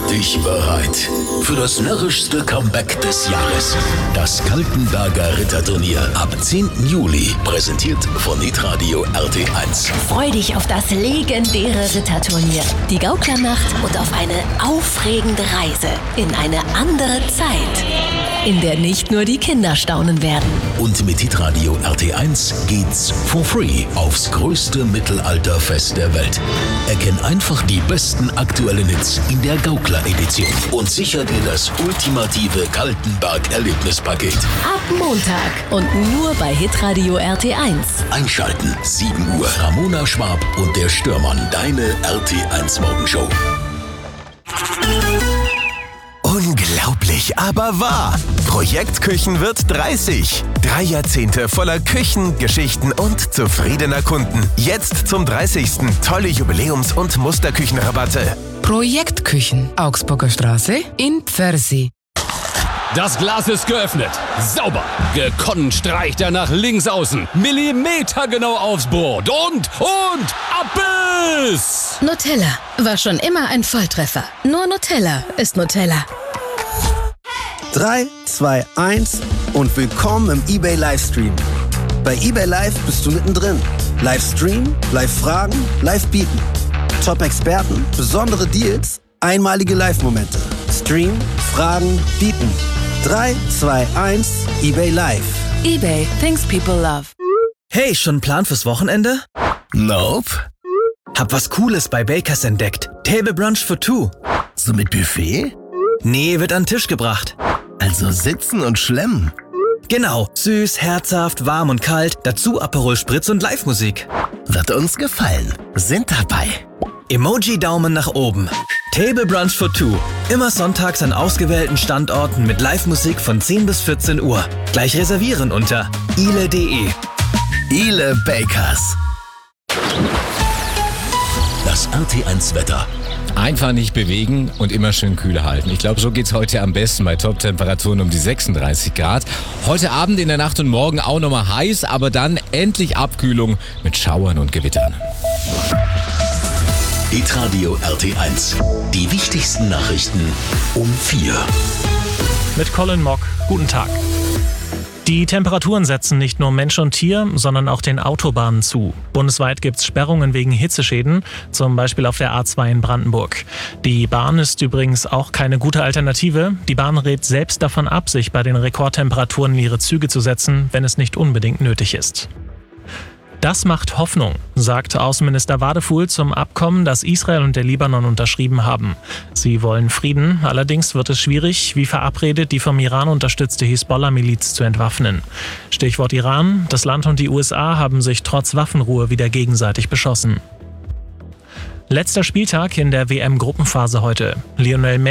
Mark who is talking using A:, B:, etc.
A: dich bereit für das närrischste Comeback des Jahres. Das Kaltenberger Ritterturnier ab 10. Juli, präsentiert von hitradio RT1.
B: Freu dich auf das legendäre Ritterturnier, die Gauklernacht und auf eine aufregende Reise in eine andere Zeit, in der nicht nur die Kinder staunen werden.
A: Und mit hitradio RT1 geht's for free aufs größte Mittelalterfest der Welt. Erkenn einfach die besten aktuellen Hits in der Gaukler-Edition und sicher dir das ultimative Kaltenberg-Erlebnispaket.
B: Ab Montag und nur bei hitradio RT1.
A: Einschalten, 7 Uhr. Ramona Schwab und der Störmann, deine RT1 Morgenshow.
C: Unglaublich, aber wahr. Projekt Küchen wird 30. 3 Jahrzehnte voller Küchen, Geschichten und zufriedener Kunden. Jetzt zum 30. tolle Jubiläums- und Musterküchenrabatte.
D: Projekt Küchen, Augsburger Straße in Pfersi.
E: Das Glas ist geöffnet. Sauber. Gekonnt streicht er nach links außen. Millimetergenau aufs Brot. Und Abbiss!
F: Nutella war schon immer ein Volltreffer. Nur Nutella ist Nutella.
G: 3, 2, 1 und willkommen im eBay Livestream. Bei eBay Live bist du mittendrin. Livestream, Live-Fragen, Live-Bieten. Top-Experten, besondere Deals, einmalige Live-Momente. Stream, Fragen, Bieten. 3, 2, 1, eBay Live.
F: eBay, things people love.
H: Hey, schon ein Plan fürs Wochenende?
C: Nope.
H: Hab was Cooles bei Bakers entdeckt. Table Brunch for two.
C: So mit Buffet?
H: Nee, wird an den Tisch gebracht.
C: Also sitzen und schlemmen.
H: Genau, süß, herzhaft, warm und kalt, dazu Aperol Spritz und Live-Musik.
C: Wird uns gefallen. Sind dabei.
H: Emoji-Daumen nach oben. Table Brunch for two. Immer sonntags an ausgewählten Standorten mit Live-Musik von 10 bis 14 Uhr. Gleich reservieren unter ile.de.
C: Ile Bakers.
A: Das RT1 Wetter.
E: Einfach nicht bewegen und immer schön kühl halten. Ich glaube, so geht's heute am besten bei Top-Temperaturen um die 36 Grad. Heute Abend, in der Nacht und morgen auch nochmal heiß, aber dann endlich Abkühlung mit Schauern und Gewittern.
A: Hitradio RT1. Die wichtigsten Nachrichten um 4.
I: Mit Colin Mock. Guten Tag. Die Temperaturen setzen nicht nur Mensch und Tier, sondern auch den Autobahnen zu. Bundesweit gibt es Sperrungen wegen Hitzeschäden, zum Beispiel auf der A2 in Brandenburg. Die Bahn ist übrigens auch keine gute Alternative. Die Bahn rät selbst davon ab, sich bei den Rekordtemperaturen in ihre Züge zu setzen, wenn es nicht unbedingt nötig ist. Das macht Hoffnung, sagte Außenminister Wadefuhl zum Abkommen, das Israel und der Libanon unterschrieben haben. Sie wollen Frieden, allerdings wird es schwierig, wie verabredet, die vom Iran unterstützte Hisbollah-Miliz zu entwaffnen. Stichwort Iran: Das Land und die USA haben sich trotz Waffenruhe wieder gegenseitig beschossen. Letzter Spieltag in der WM-Gruppenphase heute. Lionel Messi